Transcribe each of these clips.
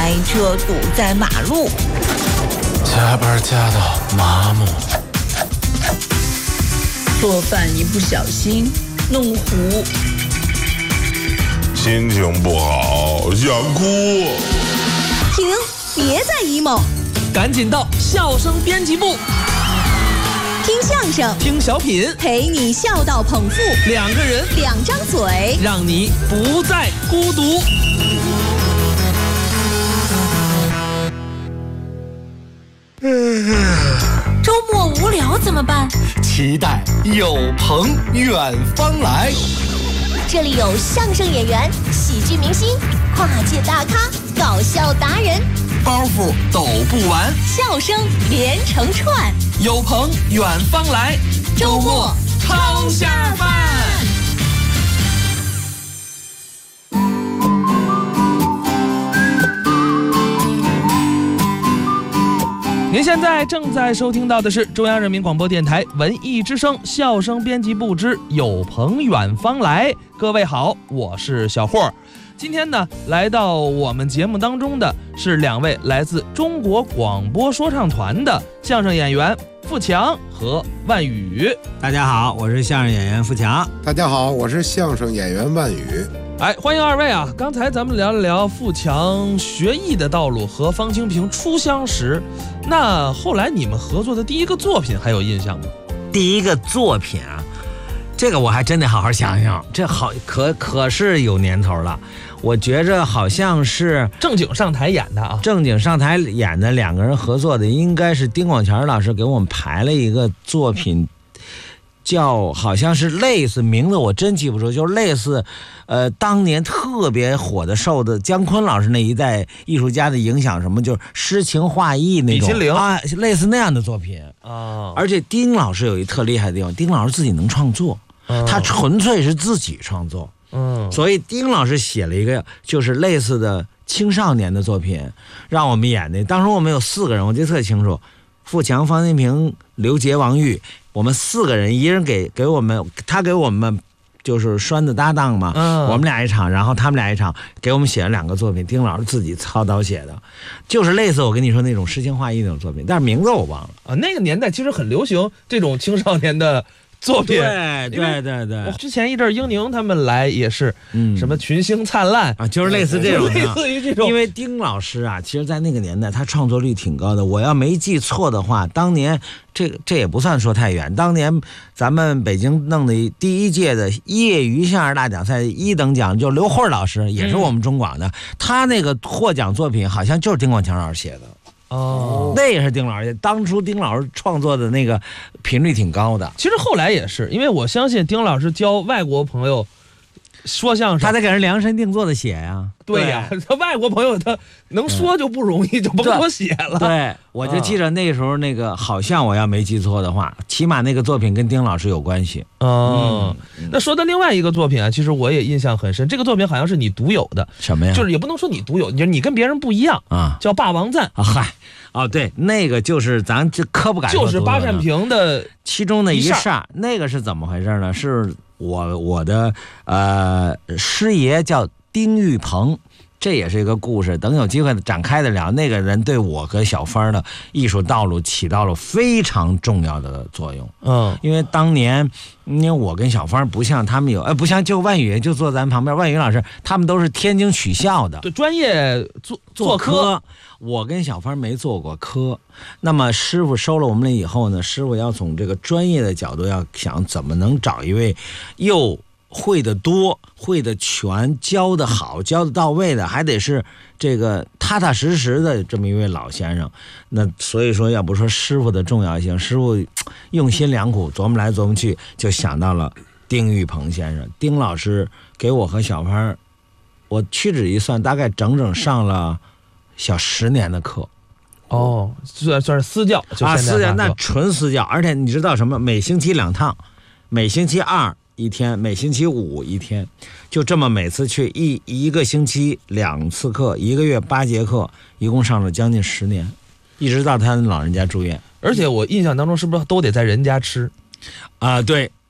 塞车堵在马路， 加班加到麻木， 做饭一不小心弄糊， 心情不好想哭。 停，别再 emo， 赶紧到笑声编辑部， 听相声， 听小品， 陪你笑到捧腹， 两个人， 两张嘴， 让你不再孤独。 周末无聊怎么办？ 期待有朋远方来。 这里有相声演员、喜剧明星、跨界大咖、搞笑达人， 包袱抖不完， 笑声连成串。 有朋远方来， 周末超下饭。您现在正在收听到的是中央人民广播电台文艺之声笑声编辑部之有朋远方来。各位好，我是小霍。今天呢，来到我们节目当中的是两位来自中国广播说唱团的相声演员富强和万宇。 大家好，我是相声演员富强。 大家好，我是相声演员万宇。 哎，欢迎二位啊！刚才咱们聊了聊富强学艺的道路和方清平初相识，那后来你们合作的第一个作品还有印象吗？ 第一个作品啊，这个我还真得好好想想，这好可是有年头了。我觉着好像是正经上台演的啊， 正经上台演的两个人合作的，应该是丁广泉老师给我们排了一个作品。叫好像是类似名字我真记不住，就是类似当年特别火的受的姜昆老师那一代艺术家的影响，什么就是诗情画意那种啊，类似那样的作品啊。而且丁老师有一特厉害的地方，丁老师自己能创作，他纯粹是自己创作，所以丁老师写了一个就是类似的青少年的作品让我们演的。当时我们有4个人，我记得特清楚，富强、方清平、刘杰、王玉，我们4个人，一人给我们，他给我们就是栓子搭档嘛，我们俩一场，然后他们俩一场，给我们写了2个作品，丁老师自己操刀写的，就是类似我跟你说那种诗情画意那种作品，但是名字我忘了啊。那个年代其实很流行这种青少年的作品， 对， 之前一阵英宁他们来也是，什么群星灿烂啊，就是类似这种， 类似于这种。 因为丁老师啊，其实在那个年代他创作率挺高的。我要没记错的话，当年这也不算说太远，当年咱们北京弄的第1届的业余相声大奖赛1等奖，就刘慧老师，也是我们中广的，他那个获奖作品好像就是丁广强老师写的。哦，那也是丁老师，当初丁老师创作的那个频率挺高的。 其实后来也是，因为我相信丁老师教外国朋友说相声， 他得给人量身定做的写呀。 对呀，他外国朋友他能说就不容易，就甭说写了。 对，我就记着那时候那个，好像我要没记错的话，起码那个作品跟丁老师有关系。 那说到另外一个作品啊，其实我也印象很深，这个作品好像是你独有的。 什么呀？ 就是也不能说你独有，就是你跟别人不一样啊，叫《霸王赞》 啊。嗨，哦，对，那个就是咱这可不敢说， 就是八扇屏的其中的一扇。那个是怎么回事呢？是我的师爷叫丁玉鹏，这也是一个故事，等有机会展开的聊。那个人对我和小芳的艺术道路起到了非常重要的作用。因为当年，因为我跟小芳不像他们不像就万宇就坐咱旁边，万宇老师他们都是天津曲校的， 对，专业做科。 我跟小芳没做过科，那么师傅收了我们了以后呢，师傅要从这个专业的角度要想怎么能找一位又会的多、会的全、教的好、教的到位的，还得是这个踏踏实实的这么一位老先生。那所以说，要不说师傅的重要性，师傅用心良苦，琢磨来琢磨去，就想到了丁玉鹏先生。丁老师给我和小芳，我屈指一算，大概整整上了小10年的课。 算是私教啊，私教那纯私教，而且你知道什么？每星期2趟，每星期2一天，每星期5一天，就这么每次去一个星期2次课，1个月8节课，一共上了将近10年，一直到他老人家住院。 而且我印象当中，是不是都得在人家吃？ 对，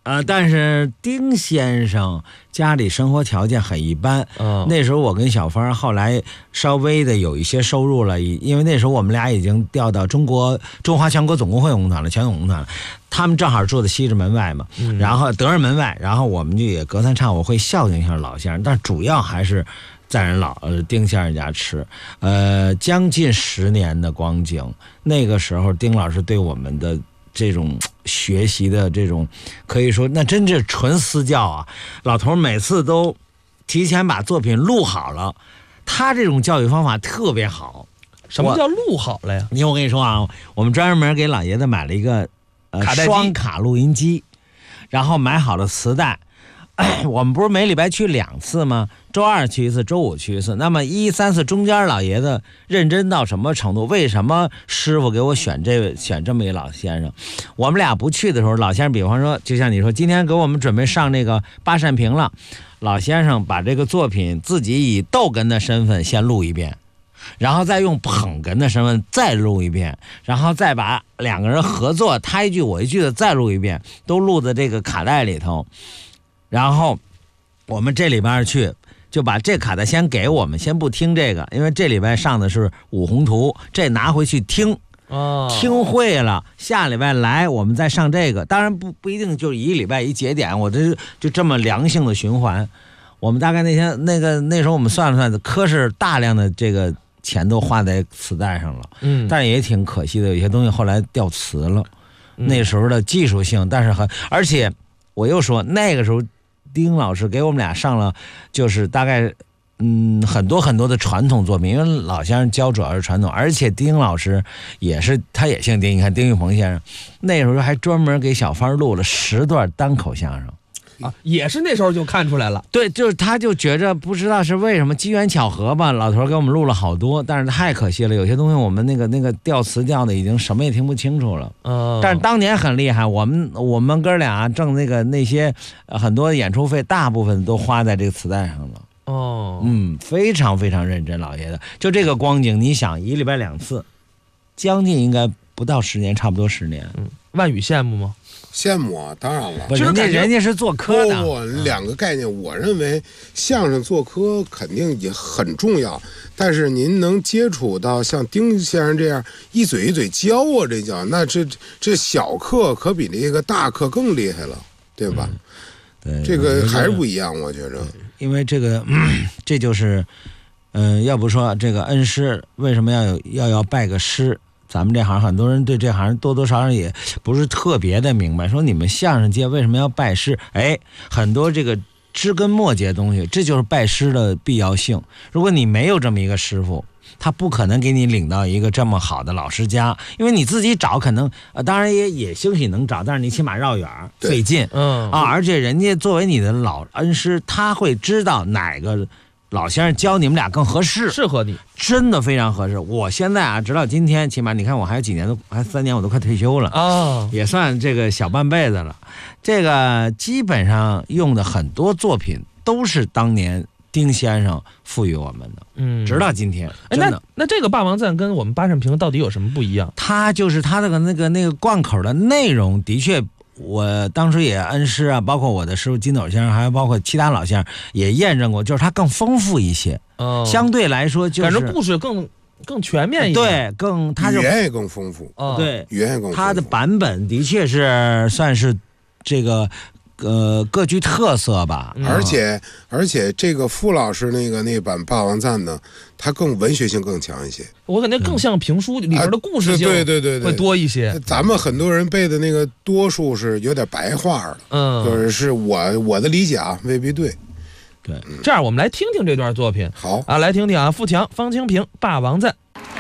但是丁先生家里生活条件很一般。那时候我跟小芳后来稍微的有一些收入了，因为那时候我们俩已经调到中华全国总工会文工团了，全总工团了。他们正好住在西直门外嘛，然后德胜门外，然后我们就也隔三差五会孝敬一下老先生，但主要还是在人丁先生家吃。将近10年的光景，那个时候丁老师对我们的这种学习的这种，可以说那真是纯私教啊！老头每次都提前把作品录好了，他这种教育方法特别好。 什么叫录好了呀？ 我跟你说啊，我们专门给老爷子买了一个双卡录音机，然后买好了磁带。我们不是每礼拜去2次吗？周2去1次，周5去1次。那么1、3、4中间，老爷子认真到什么程度？为什么师傅给我选这么一老先生？我们俩不去的时候，老先生比方说，就像你说，今天给我们准备上那个八扇屏了，老先生把这个作品自己以逗哏的身份先录一遍，然后再用捧哏的身份再录一遍，然后再把2个人合作，他一句我一句的再录一遍，都录在这个卡带里头。然后我们这礼拜去就把这卡带先给我们，先不听这个，因为这礼拜上的是五宏图，这拿回去听，听会了，下礼拜来我们再上这个。当然不一定就是1礼拜1节点，我这就这么良性的循环。我们大概那时候我们算了算，可是大量的这个钱都花在磁带上了，但也挺可惜的，有些东西后来掉磁了。那时候的技术性，但是而且我又说那个时候。丁老师给我们俩上了，就是大概很多很多的传统作品，因为老先生教主要是传统，而且丁老师他也姓丁，你看丁玉鹏先生那时候还专门给小芳录了10段单口相声。 也是那时候就看出来了。 对，就是他就觉着不知道是为什么机缘巧合吧，老头给我们录了好多，但是太可惜了，有些东西我们那个调词调的已经什么也听不清楚了。但是当年很厉害，我们哥俩挣那些很多演出费，大部分都花在这个磁带上了。非常非常认真，老爷子就这个光景，你想1礼拜2次，将近应该不到10年，差不多10年。 万宇羡慕吗？ 羡慕啊，当然了。 人家是做科的。 2个概念，我认为相声做科肯定也很重要，但是您能接触到像丁先生这样一嘴一嘴教我这叫，那这小课可比这个大课更厉害了，对吧？ 对， 这个还是不一样，我觉着。 因为这个，这就是，要不说这个恩师为什么要拜个师？咱们这行很多人对这行多多少少也不是特别的明白，说你们相声界为什么要拜师？很多这个枝根末节的东西，这就是拜师的必要性。如果你没有这么一个师傅，他不可能给你领到一个这么好的老师家，因为你自己找可能当然也兴许能找，但是你起码绕远费劲。而且人家作为你的老恩师，他会知道哪个老先生教你们俩更合适， 适合你， 真的非常合适。我现在直到今天，起码你看我还有几年，还3年，我都快退休了也算这个小半辈子了。这个基本上用的很多作品都是当年丁先生赋予我们的，直到今天。 那这个霸王赞跟我们八扇屏到底有什么不一样？ 它就是它的那个贯口的内容，的确。我当时也恩师啊，包括我的师傅金斗先生，还有包括其他老先生也验证过，就是它更丰富一些，相对来说就是感觉故事更全面一点， 对，它就语言也更丰富， 对， 语言也更丰富。 它的版本的确是算是这个各具特色吧。 而且这个傅老师那版霸王赞呢，它更文学性更强一些， 我感觉更像评书里边的故事性， 对会多一些。 咱们很多人背的那个多数是有点白话的，就是我的理解啊，未必对。 对， 这样我们来听听这段作品。 好啊，来听听啊，富强、方清平、霸王赞。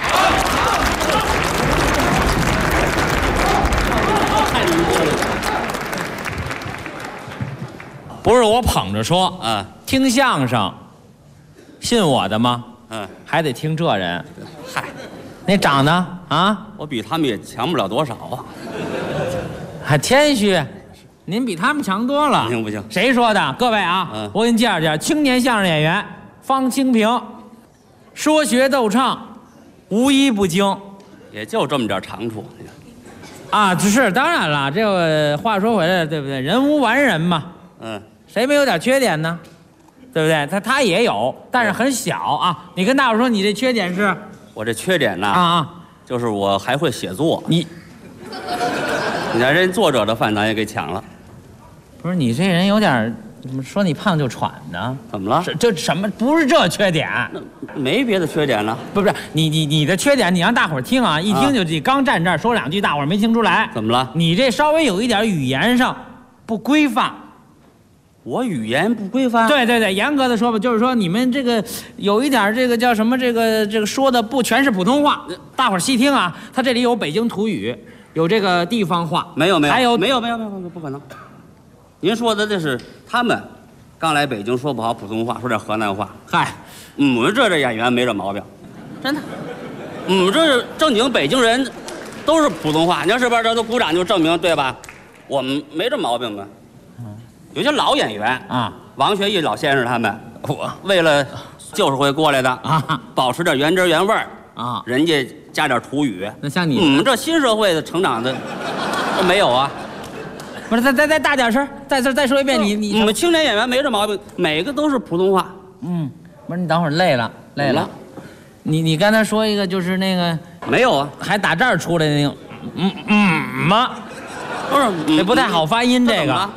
不是我捧着说，听相声，信我的吗？还得听这人。 嗨， 那长得啊， 我比他们也强不了多少啊。 还谦虚，您比他们强多了。 不行。 谁说的？各位啊，我给你介绍介绍，青年相声演员方清平，说学逗唱，无一不精， 也就这么点长处。 啊，是当然了，这个话说回来，对不对？人无完人嘛，谁没有点缺点呢？对不对？他也有，但是很小啊。你跟大伙说，你这缺点是？ 我这缺点呢，就是我还会写作。你看人作者的饭咱也给抢了。 不是你这人有点，怎么说你胖就喘呢？ 怎么了？ 这什么？不是这缺点， 没别的缺点了。 不是你的缺点，你让大伙儿听啊，一听就这刚站这儿说两句，大伙儿没听出来。 怎么了？ 你这稍微有一点语言上不规范。 我语言不规范？ 对，严格的说吧，就是说你们这个有一点这个叫什么，这个说的不全是普通话。大伙儿细听啊，他这里有北京土语，有这个地方话， 没有， 还有没有，不可能。您说的这是他们刚来北京说不好普通话，说点河南话。 嗨， 我们这演员没这毛病， 真的。 我们这正经北京人都是普通话，你要是边这都鼓掌就证明对吧？我们没这毛病吧？有些老演员啊，王学义老先生他们，为了90回过来的啊，保持点原汁原味啊，人家加点土语。 那像你， 我们这新社会的成长的没有啊。 不是，再大点声，再说一遍，你们青年演员没这毛病，每个都是普通话。 不是你等会儿累了。你刚才说一个就是那个没有啊， 还打这儿出来的那个吗？ 不是， 这不太好发音这个。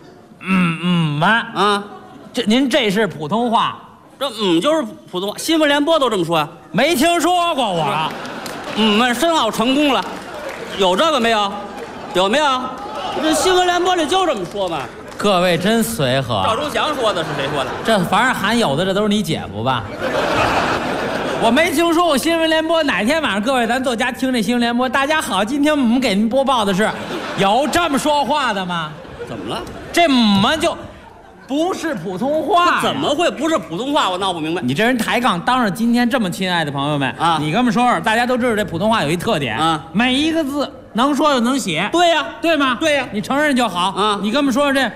您这是普通话， 这就是普通话，新闻联播都这么说呀。 没听说过我。 们申奥成功了，有这个没有？有没有？这新闻联播里就这么说嘛。 各位真随和。 赵忠祥说的是谁说的？ 这凡是喊有的，这都是你姐夫吧？我没听说过新闻联播。哪天晚上各位咱坐家听这新闻联播。大家好，今天我们给您播报的是，有这么说话的吗？ 怎么了？ 这就不是普通话。 怎么会不是普通话？我闹不明白。 你这人抬杠，当着今天这么亲爱的朋友们啊，你跟我们说说，大家都知道这普通话有一特点啊，每一个字能说又能写。 对呀， 对吗？ 对呀， 你承认就好啊。你跟我们说说这，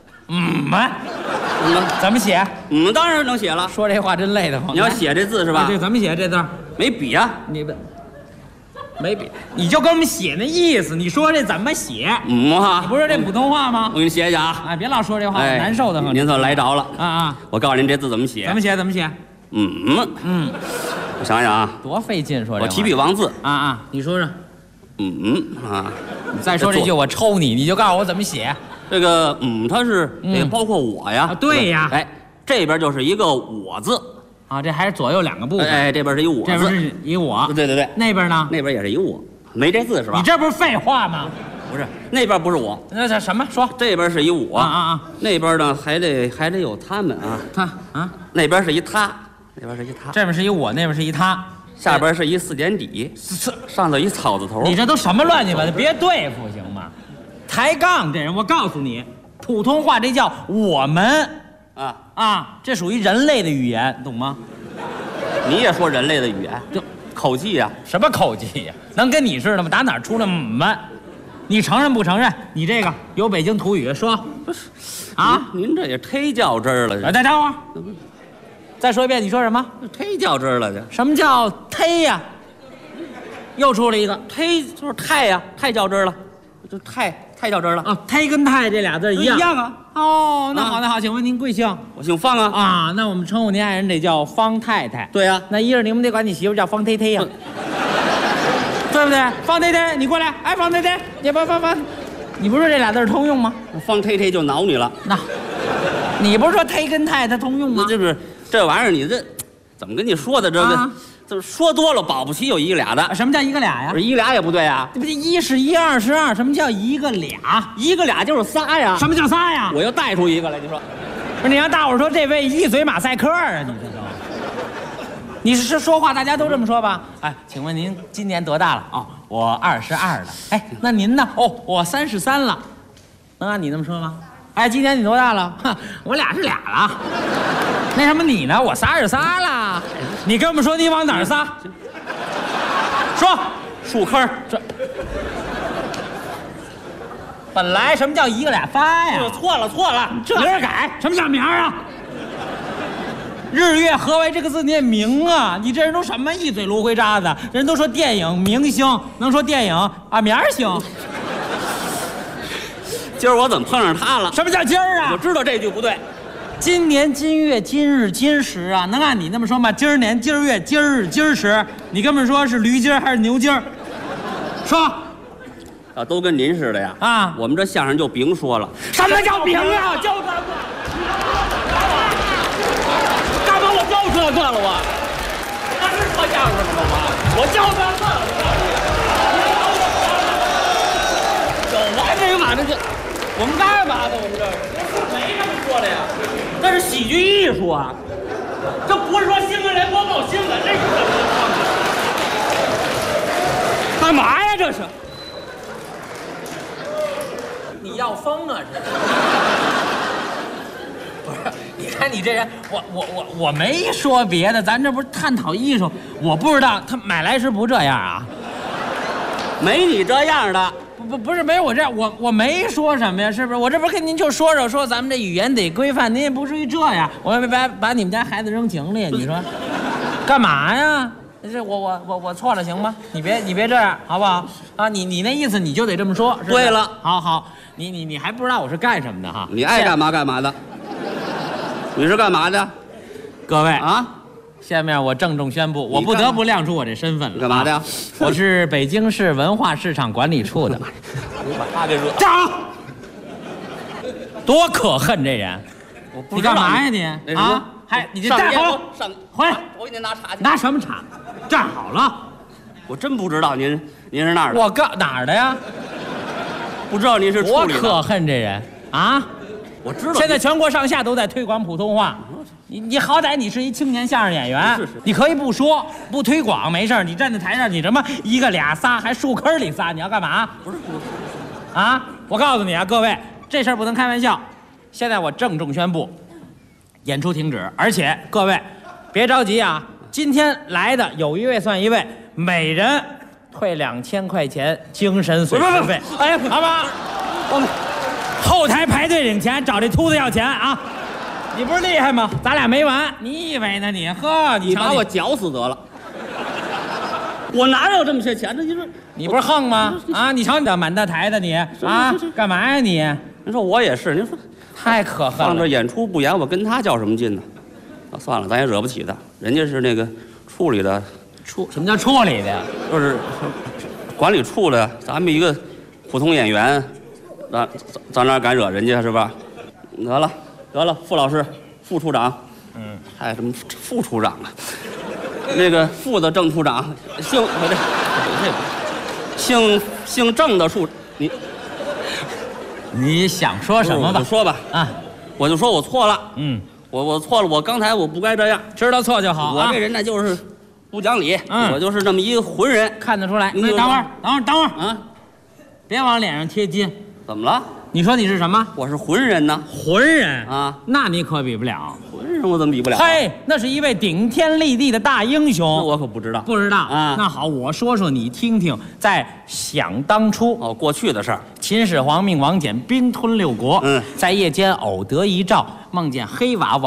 怎么写？ 当然能写了。 说这话真累得慌。 你要写这字是吧？ 对，怎么写这字？ 没笔啊， 你没笔，你就跟我们写那意思。你说这怎么写？你不是这普通话吗？ 我给你写一下啊！ 哎，别老说这话，难受的很。 您算来着了啊！ 我告诉您这字怎么写？ 怎么写？ 我想想啊， 多费劲说这。 我提笔忘字啊！你说说。你再说这句我抽你，你就告诉我怎么写。 这个它是也包括我呀。 对呀。 哎，这边就是一个我字。 啊，这还是左右两个部分。 哎，这边是一我字， 这边是一我。 对。 那边呢？ 那边也是一我，没这字是吧？ 你这不是废话吗？ 不是，那边不是我。 那叫什么？说。 这边是一我啊。 那边呢还得有他们啊。那边是一他，那边是一他。 这边是一我，那边是一他。 下边是一4点底，上头一草字头。 你这都什么乱七八糟？别对付行吗？抬杠这人，我告诉你，普通话这叫我们。这属于人类的语言，懂吗？ 你也说人类的语言，就口技呀？ 什么口技呀？能跟你似的吗？打哪儿出来你承认不承认？你这个有北京土语说？ 不是啊？您这也忒较真了。 再等会儿，再说一遍，你说什么？ 忒较真了，这什么叫忒呀？又出了一个忒，就是太呀，太较真了，就太较真了啊！忒跟太这俩字一样啊。 哦，那好，请问您贵姓？ 我姓方啊。 啊，那我们称呼您爱人得叫方太太。 对呀。 那一会儿你们得管你媳妇叫方忒忒呀，对不对？方忒忒，你过来。哎，方忒忒，你方，你不是说这俩字通用吗？ 方忒忒就挠你了。 那，你不是说忒跟太它通用吗？ 这不是这玩意儿，你这怎么跟你说的？这个就是说多了，保不齐有一个俩的。 什么叫一个俩呀？ 一俩也不对呀。 这不一是一，二是二。什么叫一个俩？ 一个俩就是仨呀。 什么叫仨呀？ 我又带出一个来，你说。 不是你让大伙说这位一嘴马赛克啊？你这都，你是说话大家都这么说吧？哎，请问您今年多大了？哦，我22了。哎，那您呢？哦，我33了。能按你那么说吗？哎，今年你多大了？我俩是俩了。那什么你呢？我33了。你跟我们说你往哪儿撒？说树坑这。本来什么叫一个俩仨呀？ 错了， 这明儿改。什么叫明儿啊？ 日月合为这个字念明啊！你这人都什么一嘴芦灰渣子？人都说电影明星，能说电影啊明儿行。 今儿我怎么碰上他了？ 什么叫今儿啊？ 我知道这句不对。 今年今月今日今时啊，能按你那么说吗？今儿年今儿月今儿日今儿时，你跟我们说是驴今儿还是牛今儿？说。 啊，都跟您似的呀！ 啊， 我们这相声就甭说了。 什么叫甭啊？就这个。干嘛我就这个了我？我是说相声的吗？我就这个。有完这个嘛？这就我们干嘛的？我们这没这么说的呀。这是喜剧艺术啊，这不是说新闻联播报新闻，这是干嘛呀？这是。你要疯啊！这不是？你看你这人，我没说别的，咱这不是探讨艺术？我不知道他买来时不这样啊， 没你这样的。 不是没我这样，我没说什么呀，是不是？我这不是跟您就说咱们这语言得规范，您也不至于这样。我也没把你们家孩子扔井里，你说干嘛呀？这我错了行吗？你别这样好不好？啊，你那意思你就得这么说。 对了， 好，你还不知道我是干什么的哈？ 你爱干嘛干嘛的。你是干嘛的？ 各位啊， 下面我郑重宣布，我不得不亮出我这身份了。 干嘛的呀？ 我是北京市文化市场管理处的。 你把他给惹。 站！多可恨这人！你干嘛呀你？啊？还你这站好了，回来！ 我给您拿茶去。 拿什么茶？站好了。 我真不知道您是那儿的。 我哪儿的呀？ 不知道您是处理的。 多可恨这人啊！ 我知道。 现在全国上下都在推广普通话。你好歹你是一青年相声演员， 是你可以不说不推广没事，你站在台上你什么一个俩仨还树坑里仨，你要干嘛？ 不是啊！我告诉你啊，各位，这事儿不能开玩笑。现在我郑重宣布，演出停止，而且各位别着急啊，今天来的有一位算一位，每人退2000块钱精神损失费。哎，好吧，我们后台排队领钱，找这秃子要钱啊！你不是厉害吗？咱俩没完，你以为呢你？呵， 你把我绞死得了！我哪有这么些钱呢？ 你不是横吗？啊，你瞧你这满大台的你啊，干嘛呀你？ 您说我也是，您说太可恨了。 放这演出不演，我跟他较什么劲呢？啊，算了，咱也惹不起他，人家是那个处理的。 什么叫处理的呀？ 就是管理处的，咱们一个普通演员，咱哪敢惹人家是吧？得了，傅老师，副处长，还什么副处长啊？那个副的正处长，姓郑的处， 你想说什么吧？ 我说吧啊，我就说我错了，我错了，我刚才我不该这样， 知道错就好。 我这人呢就是不讲理，我就是这么一个浑人， 看得出来。等会儿啊，别往脸上贴金。 怎么了？ 你说你是什么？ 我是浑人呢。 浑人啊， 那你可比不了。 浑人我怎么比不了？ 嘿，那是一位顶天立地的大英雄。 那我可不知道。 不知道啊？ 那好，我说说你听听。在想当初， 过去的事儿， 秦始皇命王翦兵吞6国，在夜间偶得一兆，梦见黑娃娃